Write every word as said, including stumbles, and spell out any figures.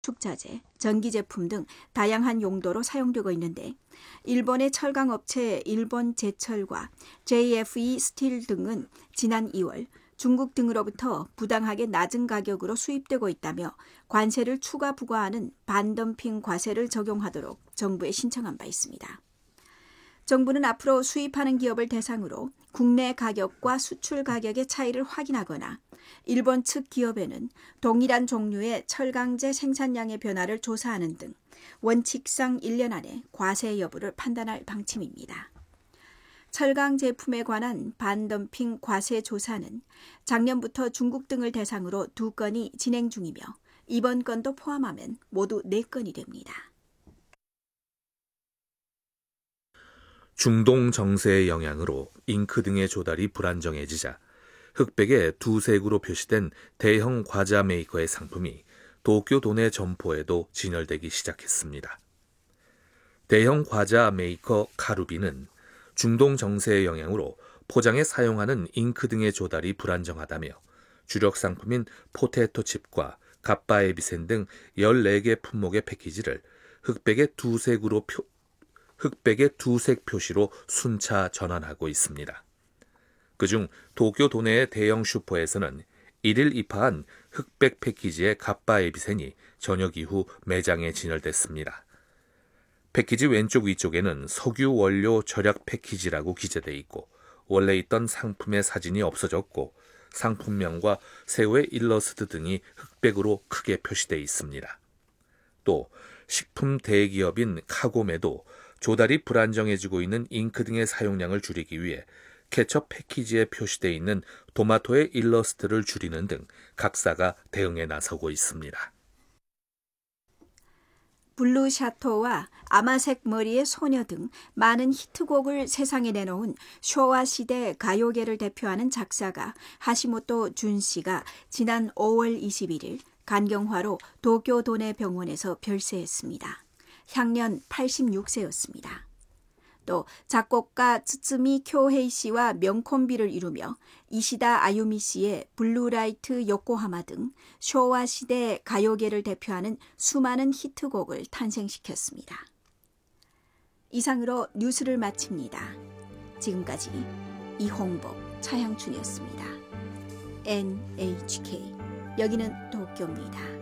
축자재, 전기제품 등 다양한 용도로 사용되고 있는데 일본의 철강업체 일본제철과 제이에프이 스틸 등은 지난 이월 중국 등으로부터 부당하게 낮은 가격으로 수입되고 있다며 관세를 추가 부과하는 반덤핑 과세를 적용하도록 정부에 신청한 바 있습니다. 정부는 앞으로 수입하는 기업을 대상으로 국내 가격과 수출 가격의 차이를 확인하거나 일본 측 기업에는 동일한 종류의 철강제 생산량의 변화를 조사하는 등 원칙상 일 년 안에 과세 여부를 판단할 방침입니다. 철강 제품에 관한 반덤핑 과세 조사는 작년부터 중국 등을 대상으로 두 건이 진행 중이며 이번 건도 포함하면 모두 네 건이 됩니다. 중동 정세의 영향으로 잉크 등의 조달이 불안정해지자 흑백에 두 색으로 표시된 대형 과자 메이커의 상품이 도쿄 도내 점포에도 진열되기 시작했습니다. 대형 과자 메이커 카루비는 중동 정세의 영향으로 포장에 사용하는 잉크 등의 조달이 불안정하다며 주력 상품인 포테토 칩과 갑바 에비센 등 열네 개 품목의 패키지를 흑백의 두 색으로 표, 흑백의 두색 표시로 순차 전환하고 있습니다. 그중 도쿄 도내의 대형 슈퍼에서는 일일 입하한 흑백 패키지의 갑바 에비센이 저녁 이후 매장에 진열됐습니다. 패키지 왼쪽 위쪽에는 석유 원료 절약 패키지라고 기재돼 있고 원래 있던 상품의 사진이 없어졌고 상품명과 새우의 일러스트 등이 흑백으로 크게 표시돼 있습니다. 또 식품 대기업인 카고메도 조달이 불안정해지고 있는 잉크 등의 사용량을 줄이기 위해 케첩 패키지에 표시되어 있는 토마토의 일러스트를 줄이는 등 각사가 대응에 나서고 있습니다. 블루샤토와 아마색 머리의 소녀 등 많은 히트곡을 세상에 내놓은 쇼와 시대 가요계를 대표하는 작사가 하시모토 준 씨가 지난 오월 이십일일 간경화로 도쿄 도내 병원에서 별세했습니다. 향년 팔십육 세였습니다. 또 작곡가 츠츠미 쿄헤이 씨와 명콤비를 이루며 이시다 아유미 씨의 블루라이트 요코하마 등 쇼와 시대 가요계를 대표하는 수많은 히트곡을 탄생시켰습니다. 이상으로 뉴스를 마칩니다. 지금까지 이홍복, 차향춘이었습니다. 엔에이치케이, 여기는 도쿄입니다.